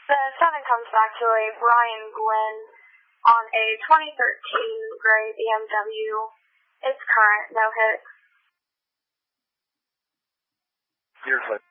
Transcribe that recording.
The 7 comes back to a Brian Glenn on a 2013 gray BMW. It's current, no hits. Here's what.